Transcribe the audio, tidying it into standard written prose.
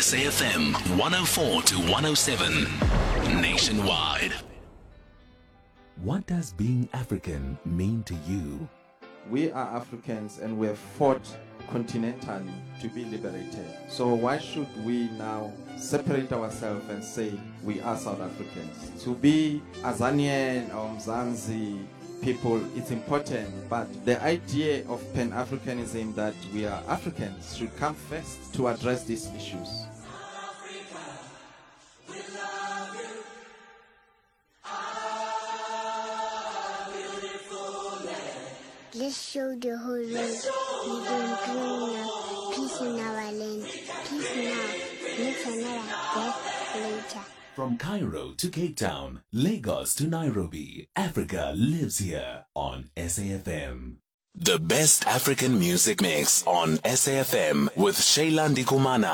SAFM 104 to 107 nationwide. What does being African mean to you? We are Africans and we have fought continentally to be liberated. So why should we now separate ourselves and say we are South Africans? To be Azanian or Mzansi people, it's important, but the idea of Pan-Africanism that we are Africans should come first to address these issues. Let's show the whole world we don't dream of peace in our land. Peace now, not another death later. From Cairo to Cape Town, Lagos to Nairobi, Africa lives here on SAFM. The best African music mix on SAFM with Shayla Ndikumana.